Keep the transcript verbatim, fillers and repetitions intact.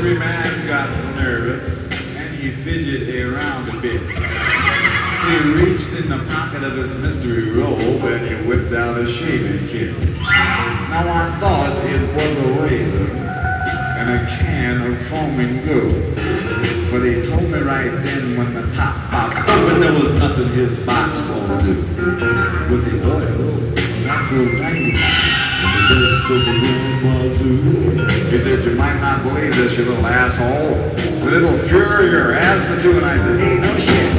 mystery man got nervous and he fidgeted around a bit. He reached in the pocket of his mystery robe and he whipped out a shaving kit. Now I thought it was a razor and a can of foaming gold. But he told me right then when the top popped open there was nothing his box won't do. With the oil, natural dynamite, and the best of the real wazoo. He said, you might not believe this, you little asshole, but it'll cure your asthma too. And I said, hey, no shit.